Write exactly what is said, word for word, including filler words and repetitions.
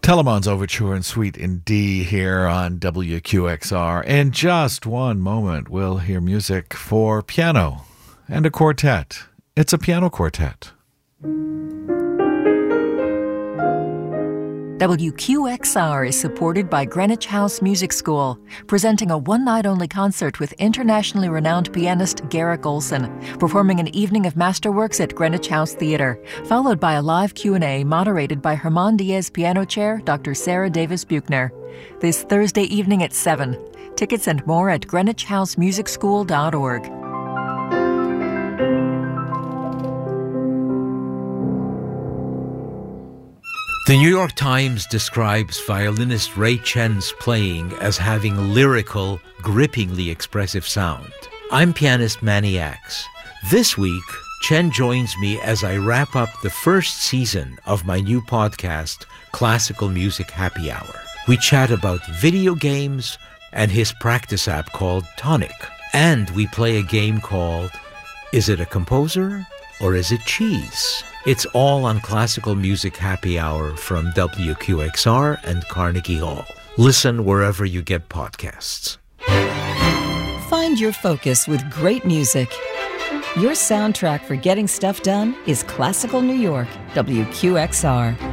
Telemann's Overture and Suite in D here on W Q X R. In just one moment, we'll hear music for piano and a quartet. It's a piano quartet. W Q X R is supported by Greenwich House Music School, presenting a one-night-only concert with internationally renowned pianist Garrick Olson, performing an evening of masterworks at Greenwich House Theatre, followed by a live Q and A moderated by Herman Diaz piano chair Doctor Sarah Davis Buchner. This Thursday evening at seven. Tickets and more at greenwich house music school dot org. The New York Times describes violinist Ray Chen's playing as having a lyrical, grippingly expressive sound. I'm pianist Manny Axe. This week, Chen joins me as I wrap up the first season of my new podcast, Classical Music Happy Hour. We chat about video games and his practice app called Tonic. And we play a game called Is It a Composer or Is It Cheese? It's all on Classical Music Happy Hour from W Q X R and Carnegie Hall. Listen wherever you get podcasts. Find your focus with great music. Your soundtrack for getting stuff done is Classical New York, W Q X R.